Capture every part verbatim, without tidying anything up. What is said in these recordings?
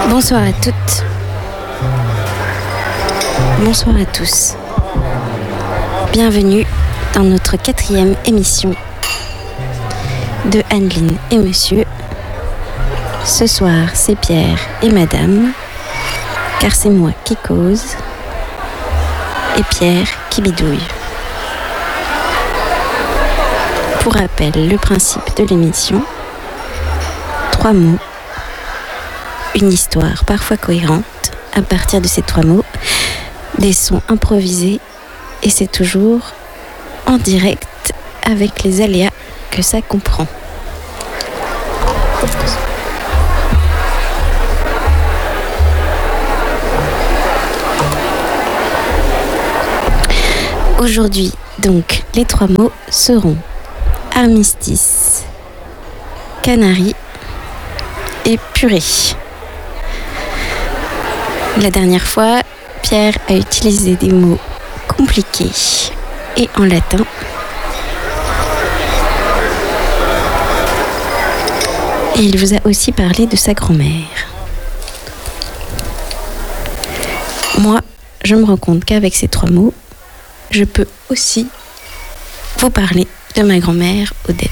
Bonsoir à toutes. Bonsoir à tous. Bienvenue dans notre quatrième émission de Anneline et Monsieur. Ce soir, c'est Pierre et Madame, car c'est moi qui cause et Pierre qui bidouille. Pour rappel, le principe de l'émission: trois mots, une histoire parfois cohérente à partir de ces trois mots, des sons improvisés, et c'est toujours en direct avec les aléas que ça comprend. Aujourd'hui, donc, les trois mots seront armistice, canari et purée. La dernière fois, Pierre a utilisé des mots compliqués et en latin. Et il vous a aussi parlé de sa grand-mère. Moi, je me rends compte qu'avec ces trois mots, je peux aussi vous parler de ma grand-mère Odette.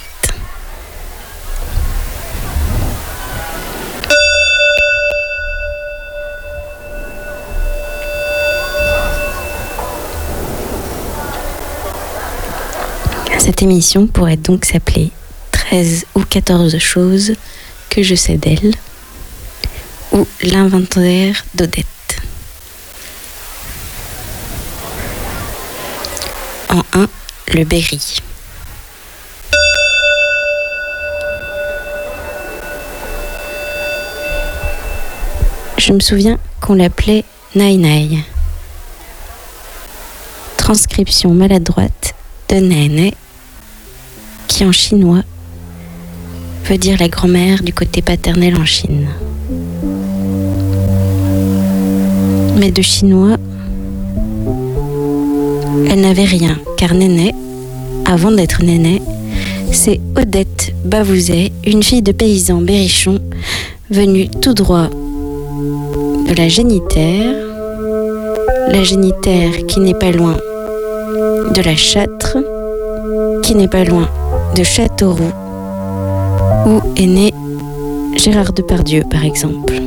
Cette émission pourrait donc s'appeler treize ou quatorze choses que je sais d'elle, ou l'inventaire d'Odette. En un, le Berry. Je me souviens qu'on l'appelait Nai Nai. Transcription maladroite de Nai, qui en chinois veut dire la grand-mère du côté paternel en Chine. Mais de chinois, elle n'avait rien, car Néné, avant d'être Néné, c'est Odette Bavouzet, une fille de paysan berrichon, venue tout droit de la Génitaire, la Génitaire qui n'est pas loin de la Châtre, qui n'est pas loin de Châteauroux, où est né Gérard Depardieu, par exemple.